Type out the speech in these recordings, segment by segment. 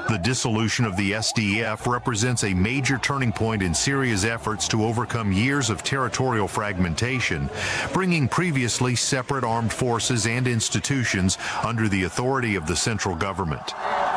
The dissolution of the SDF represents a major turning point in Syria's efforts to overcome years of territorial fragmentation, bringing previously separate armed forces and institutions under the authority of the central government.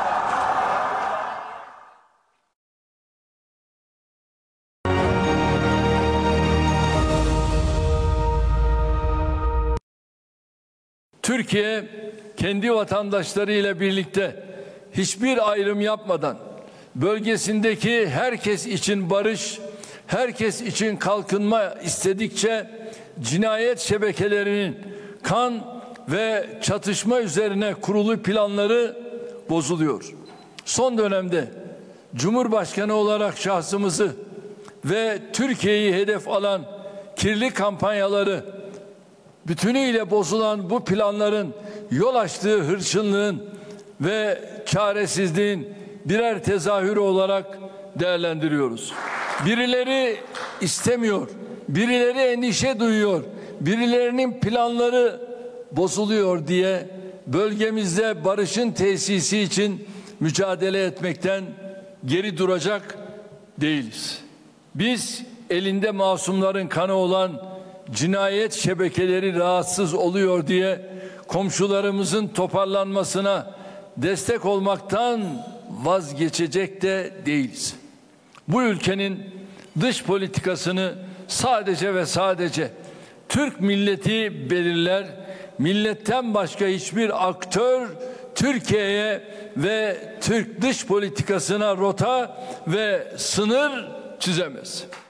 Türkiye kendi vatandaşlarıyla birlikte hiçbir ayrım yapmadan bölgesindeki herkes için barış, herkes için kalkınma istedikçe cinayet şebekelerinin kan ve çatışma üzerine kurulu planları bozuluyor. Son dönemde Cumhurbaşkanı olarak şahsımızı ve Türkiye'yi hedef alan kirli kampanyaları, bütünüyle bozulan bu planların yol açtığı hırçınlığın ve çaresizliğin birer tezahürü olarak değerlendiriyoruz. Birileri istemiyor, birileri endişe duyuyor, birilerinin planları bozuluyor diye bölgemizde barışın tesisi için mücadele etmekten geri duracak değiliz. Biz elinde masumların kanı olan cinayet şebekeleri rahatsız oluyor diye komşularımızın toparlanmasına destek olmaktan vazgeçecek de değiliz. Bu ülkenin dış politikasını sadece ve sadece Türk milleti belirler. Milletten başka hiçbir aktör Türkiye'ye ve Türk dış politikasına rota ve sınır çizemez.